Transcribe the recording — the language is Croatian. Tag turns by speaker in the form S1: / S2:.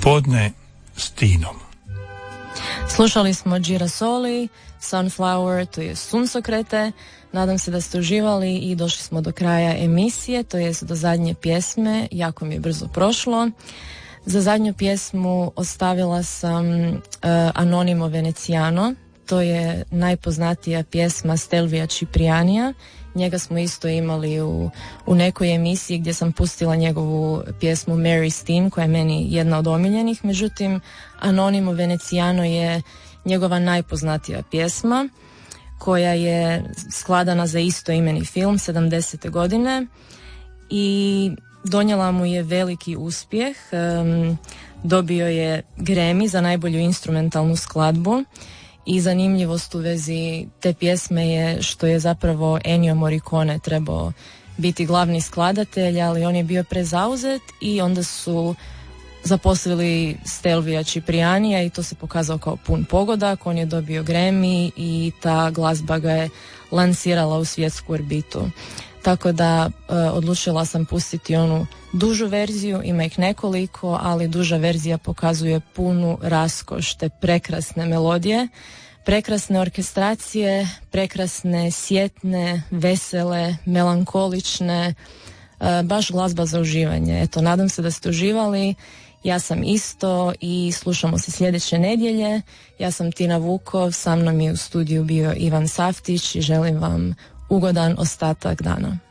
S1: Popodne s Tinom.
S2: Slušali smo Girasoli, Sunflower, to je Suncokrete. Nadam se da ste uživali i došli smo do kraja emisije, to jest do zadnje pjesme. Jako mi je brzo prošlo. Za zadnju pjesmu ostavila sam Anonimo Veneziano. To je najpoznatija pjesma Stelvija Ciprianija. Njega smo isto imali u nekoj emisiji gdje sam pustila njegovu pjesmu Mary's Theme, koja je meni jedna od omiljenih. Međutim, Anonimo Veneziano je njegova najpoznatija pjesma, koja je skladana za istoimeni film 70. godine i donijela mu je veliki uspjeh. Dobio je Grammy za najbolju instrumentalnu skladbu. I zanimljivost u vezi te pjesme je što je zapravo Ennio Morricone trebao biti glavni skladatelj, ali on je bio prezauzet i onda su zaposlili Stelvija Ciprianija i to se pokazao kao pun pogodak. On je dobio Grammy i ta glazba ga je lansirala u svjetsku orbitu. Tako da odlučila sam pustiti onu dužu verziju, ima ih nekoliko, ali duža verzija pokazuje punu raskoš te prekrasne melodije, prekrasne orkestracije, prekrasne, sjetne, vesele, melankolične, baš glazba za uživanje. Eto, nadam se da ste uživali. Ja sam isto i slušamo se sljedeće nedjelje. Ja sam Tina Vukov, sa mnom je u studiju bio Ivan Saftić i želim vam ugodan ostatak dana.